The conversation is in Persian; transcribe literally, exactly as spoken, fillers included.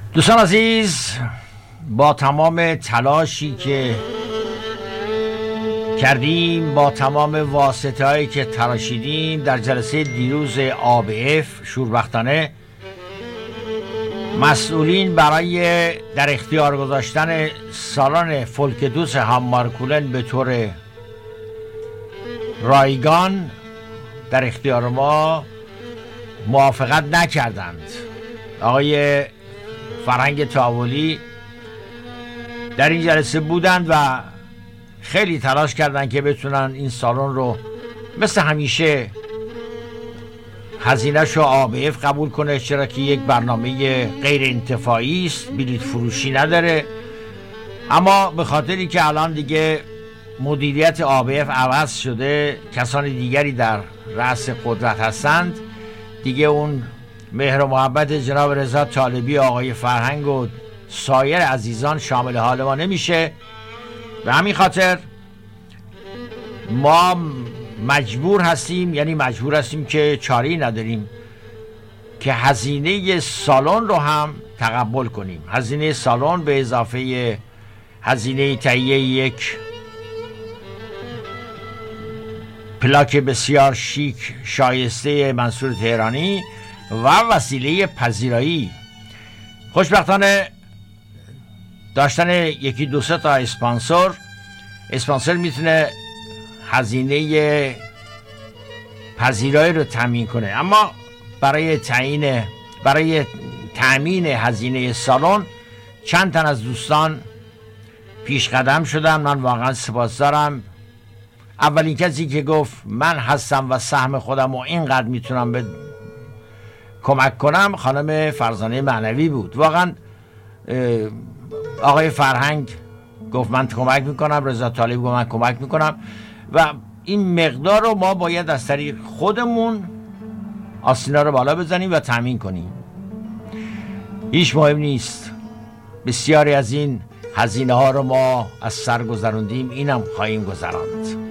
دوستان عزیز، با تمام تلاشی که کردیم، با تمام واسطه هایی که تراشیدیم در جلسه دیروز آ بی اف، شوربختانه مسئولین برای در اختیار گذاشتن سالن فولکدوس هامارکولن به طور رایگان در اختیار ما موافقت نکردند. آقای فرهنگ تاولی در این جلسه بودند و خیلی تلاش کردند که بتونن این سالن رو مثل همیشه هزینه‌ش رو آ بی اف قبول کنه، چرا که یک برنامه غیر انتفاعی است، بلیط فروشی نداره. اما به خاطری که الان دیگه مدیریت آ بی اف عوض شده، کسان دیگری در رأس قدرت هستند، دیگه اون مهر و محبت جناب رضا طالبی، آقای فرهنگ و سایر عزیزان شامل حال ما نمیشه. به همین خاطر ما مجبور هستیم، یعنی مجبور هستیم که چاره‌ای نداریم که هزینه سالن رو هم تقبل کنیم. هزینه سالن به اضافه هزینه تهیه یک پلاک بسیار شیک شایسته منصور تهرانی و وسیله پذیرایی. خوشبختانه داشتن یکی دو سه تا اسپانسر اسپانسر میتونه هزینه پذیرایی رو تامین کنه، اما برای تعیین برای تامین هزینه سالن چند تن از دوستان پیش قدم شدن. من واقعا سپاسدارم. اولین کسی که گفت من هستم و سهم خودم و اینقدر میتونم به کمک کنم خانم فرزانه معنوی بود. واقعا آقای فرهنگ گفت من کمک میکنم، رضا طالبی گفت من کمک میکنم و این مقدار رو ما باید از طریق خودمون آستینا رو بالا بزنیم و تامین کنیم. هیچ مهم نیست. بسیاری از این هزینه ها رو ما از سر گذروندیم، اینم خواهیم گذراند.